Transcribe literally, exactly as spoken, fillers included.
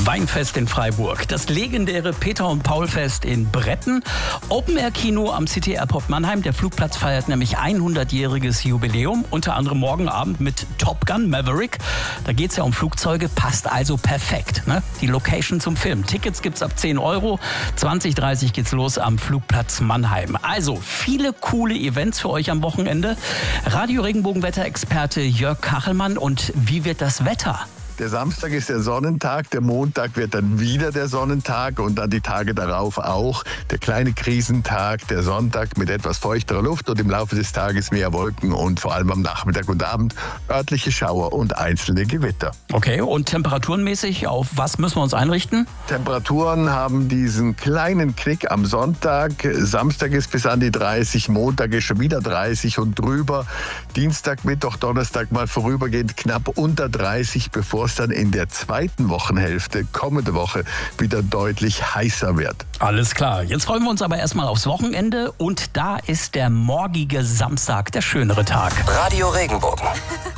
Weinfest in Freiburg, das legendäre Peter und Paul Fest in Bretten, Open-Air-Kino am City Airport Mannheim. Der Flugplatz feiert nämlich hundertjähriges Jubiläum, unter anderem morgen Abend mit Top Gun Maverick. Da geht es ja um Flugzeuge, passt also perfekt, ne? Die Location zum Film. Tickets gibt's ab zehn Euro, zwanzig Uhr dreißig geht's los am Flugplatz Mannheim. Also viele coole Events für euch am Wochenende. Radio-Regenbogen-Wetterexperte Jörg Kachelmann. Und wie wird das Wetter? Der Samstag ist der Sonnentag, der Montag wird dann wieder der Sonnentag und dann die Tage darauf auch. Der kleine Krisentag, der Sonntag mit etwas feuchterer Luft und im Laufe des Tages mehr Wolken und vor allem am Nachmittag und Abend örtliche Schauer und einzelne Gewitter. Okay, und temperaturenmäßig, auf was müssen wir uns einrichten? Temperaturen haben diesen kleinen Knick am Sonntag. Samstag ist bis an die dreißig, Montag ist schon wieder dreißig und drüber. Dienstag, Mittwoch, Donnerstag mal vorübergehend knapp unter dreißig, bevor es dann in der zweiten Wochenhälfte, kommende Woche, wieder deutlich heißer wird. Alles klar, jetzt freuen wir uns aber erstmal aufs Wochenende und da ist der morgige Samstag der schönere Tag. Radio Regenbogen.